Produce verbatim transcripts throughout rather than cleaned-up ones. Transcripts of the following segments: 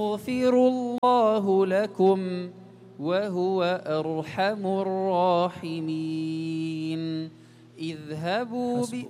يغفر الله لكم وهو أرحم الراحمين. اذهبوا ب...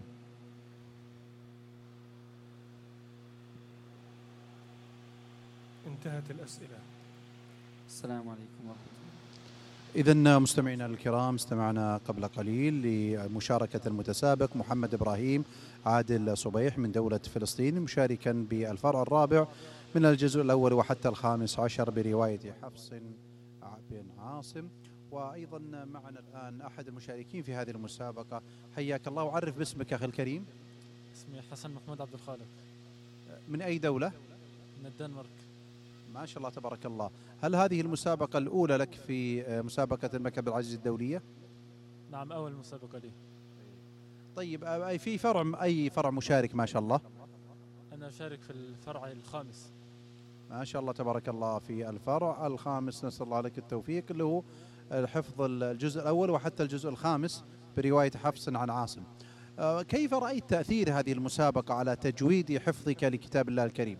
انتهت الأسئلة. السلام عليكم ورحمة الله. إذن مستمعينا الكرام، استمعنا قبل قليل لمشاركة المتسابق محمد إبراهيم عادل صبيح من دولة فلسطين، مشاركا بالفرع الرابع من الجزء الأول وحتى الخامس عشر برواية حفص بن عاصم. وأيضا معنا الآن أحد المشاركين في هذه المسابقة. حياك الله وعرف باسمك أخي الكريم. اسمي حسن محمود عبد الخالق. من أي دولة؟ من الدنمارك. ما شاء الله تبارك الله. هل هذه المسابقة الأولى لك في مسابقة الملك عبد العزيز الدولية؟ نعم، أول مسابقة لي. طيب أي في فرع أي فرع مشارك ما شاء الله؟ أنا أشارك في الفرع الخامس. ما شاء الله تبارك الله في الفرع الخامس، نسأل الله لك التوفيق، اللي هو حفظ الجزء الأول وحتى الجزء الخامس برواية حفص عن عاصم. كيف رأيت تأثير هذه المسابقة على تجويد حفظك لكتاب الله الكريم؟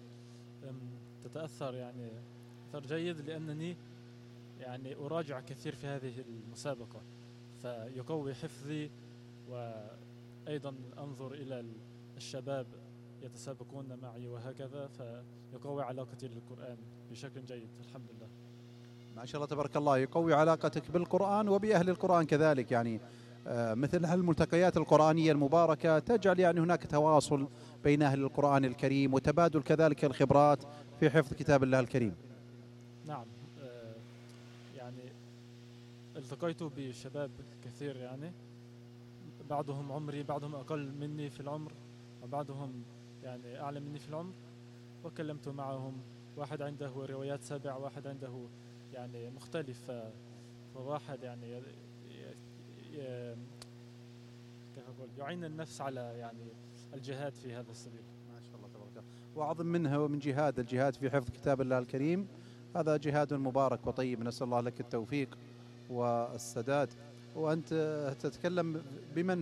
تتأثر يعني أثر جيد، لأنني يعني أراجع كثير في هذه المسابقة، فيقوي حفظي، وأيضا أنظر إلى الشباب يتسابقون معي وهكذا، فيقوي علاقتي للقرآن بشكل جيد الحمد لله. ما شاء الله تبارك الله، يقوي علاقتك بالقرآن وبأهل القرآن كذلك، يعني مثل هالملتقيات القرآنية المباركة تجعل يعني هناك تواصل بين أهل القرآن الكريم وتبادل كذلك الخبرات في حفظ كتاب الله الكريم. نعم، يعني التقيت بشباب كثير، يعني بعضهم عمري، بعضهم أقل مني في العمر، وبعضهم يعني أعلى مني في العمر، وكلمت معهم، واحد عنده روايات سبع، واحد عنده يعني مختلف، فواحد يعني ي... ي... كيف أقول يعين النفس على يعني الجهاد في هذا السبيل. ما شاء الله تبارك الله. وأعظم منها ومن جهاد الجهاد في حفظ كتاب الله الكريم، هذا جهاد مبارك وطيب، نسأل الله لك التوفيق والسداد. وأنت تتكلم بمن؟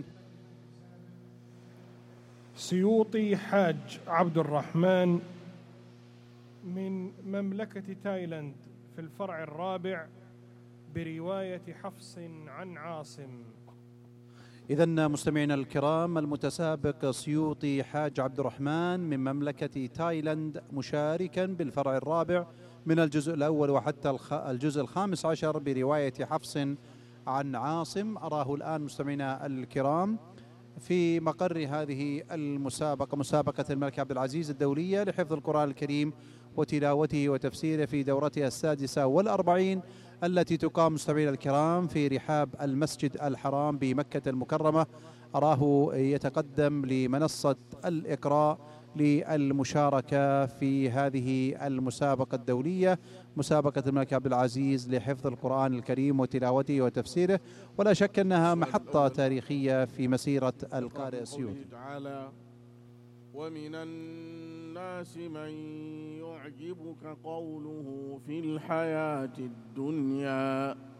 سيوطي حاج عبد الرحمن من مملكة تايلاند في الفرع الرابع برواية حفص عن عاصم. إذن مستمعينا الكرام، المتسابق سيوطي حاج عبد الرحمن من مملكة تايلاند، مشاركا بالفرع الرابع من الجزء الأول وحتى الجزء الخامس عشر برواية حفص عن عاصم. أراه الآن مستمعينا الكرام في مقر هذه المسابقة، مسابقة الملك عبد العزيز الدولية لحفظ القرآن الكريم وتلاوته وتفسيره، في دورتها السادسة والأربعين التي تقام مستمعينا الكرام في رحاب المسجد الحرام بمكة المكرمة. أراه يتقدم لمنصة الإقراء للمشاركة في هذه المسابقة الدولية، مسابقة الملك عبد العزيز لحفظ القرآن الكريم وتلاوته وتفسيره، ولا شك أنها محطة تاريخية في مسيرة القارئ السيوطي. ومن الناس من يعجبك قوله في الحياة الدنيا